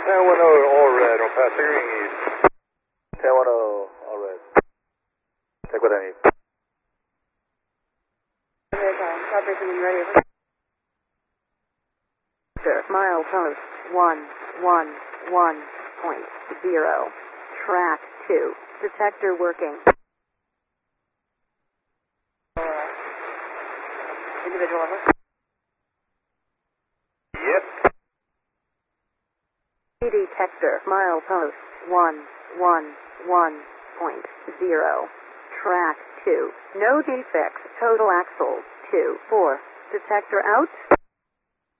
all red, on passing ring east. 1010, all red. Take what I need. Operation when you're ready. Milepost 111.0. Track 2. Detector working. Individual level. Yep. Detector. Milepost 111.0. Track 2. No defects. Total axles 2, 4. Detector out.